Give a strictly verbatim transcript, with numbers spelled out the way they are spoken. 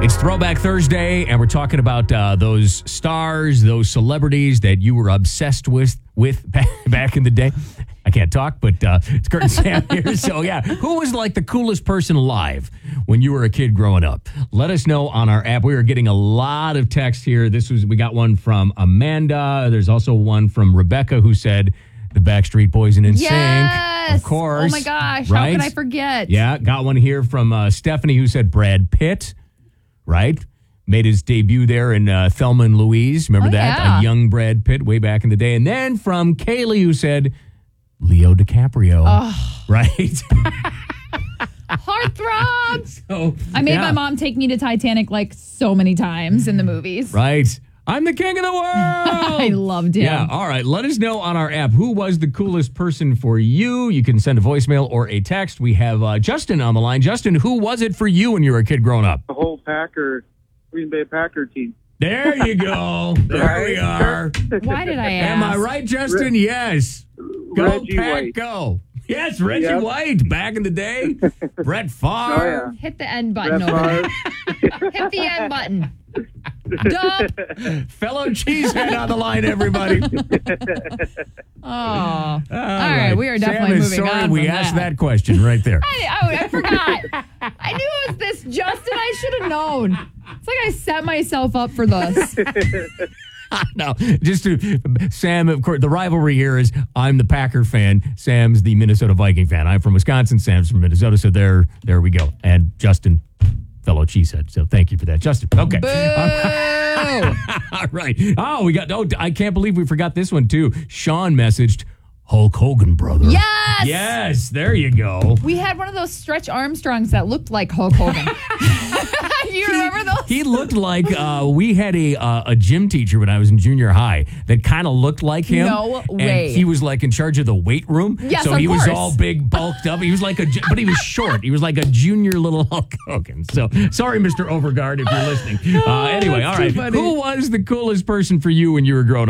It's Throwback Thursday, and we're talking about uh, those stars, those celebrities that you were obsessed with with back in the day. I can't talk, but uh, it's Kurt and Sam here. So, yeah, who was like the coolest person alive when you were a kid growing up? Let us know on our app. We are getting a lot of text here. This was we got one from Amanda. There's also one from Rebecca who said the Backstreet Boys and N Sync. Yes. Of course. Oh, my gosh. Right? How could I forget? Yeah, got one here from uh, Stephanie who said Brad Pitt, right? Made his debut there in uh, Thelma and Louise. Remember Oh, that? yeah. A young Brad Pitt way back in the day. And then from Kaylee who said Leo DiCaprio. Oh. Right? Heartthrobs. So, I made yeah. my mom take me to Titanic like so many times in the movies. Right. I'm the king of the world. I loved him. Yeah. All right. Let us know on our app who was the coolest person for you. You can send a voicemail or a text. We have uh, Justin on the line. Justin, who was it for you when you were a kid growing up? The whole Packer, Green Bay Packer team. There you go. There we are. Why did I ask? Am I right, Justin? Yes. Go, Reggie Pack, White. go. Yes, Reggie Yep. White back in the day. Brett Favre. Oh, yeah. Hit the end button Brett over there. Favre. Hit the end button. Duh. Fellow cheesehead on the line, everybody. Oh. All right. We are definitely Sam is moving sorry on. we from asked that. that question right there. I, oh, I forgot. I knew it was this Justin. I should have known. It's like I set myself up for this. No, just to Sam, of course, the rivalry here is I'm the Packer fan. Sam's the Minnesota Viking fan. I'm from Wisconsin. Sam's from Minnesota. So there, there we go. And Justin, fellow cheesehead. So thank you for that, Justin. Okay. Boo. All right. Oh, we got, oh, I can't believe we forgot this one too. Sean messaged Hulk Hogan, brother. Yes. Yes. There you go. We had one of those Stretch Armstrongs that looked like Hulk Hogan. You remember those? He looked like uh, we had a uh, a gym teacher when I was in junior high that kind of looked like him. No and way. He was like in charge of the weight room. Yes, so of he was course. all big, bulked up. He was like a, ju- but he was short. He was like a junior little Hulk Hogan. So sorry, Mister Overgard, if you're listening. Uh, anyway, all too right. funny. Who was the coolest person for you when you were growing up?